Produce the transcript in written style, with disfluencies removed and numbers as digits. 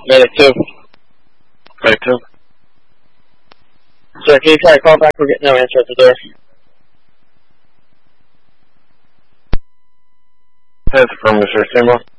Medic 2. Medic 2. Sir, can you try to call back? We're getting no answer at the door. That's affirmative, sir. Stand by.